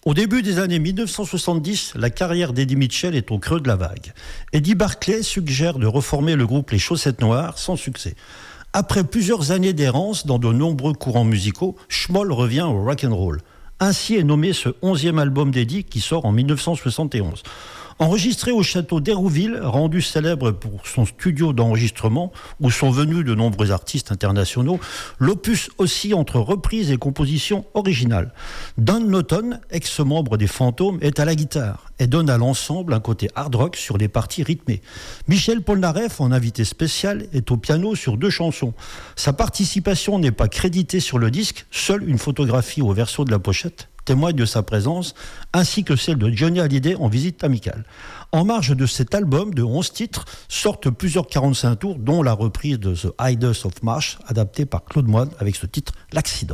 Au début des années 1970, la carrière d'Eddie Mitchell est au creux de la vague. Eddie Barclay suggère de reformer le groupe Les Chaussettes Noires, sans succès. Après plusieurs années d'errance dans de nombreux courants musicaux, Schmoll revient au rock'n'roll. Ainsi est nommé ce 11e album d'Eddie qui sort en 1971. Enregistré au château d'Hérouville, rendu célèbre pour son studio d'enregistrement, où sont venus de nombreux artistes internationaux, l'opus oscille entre reprises et compositions originales. Don Naughton, ex-membre des Fantômes, est à la guitare et donne à l'ensemble un côté hard rock sur les parties rythmées. Michel Polnareff, en invité spécial, est au piano sur 2 chansons. Sa participation n'est pas créditée sur le disque, seule une photographie au verso de la pochette témoigne de sa présence, ainsi que celle de Johnny Hallyday en visite amicale. En marge de cet album de 11 titres, sortent plusieurs 45 tours, dont la reprise de The Idols of March, adaptée par Claude Moine avec ce titre « L'accident ».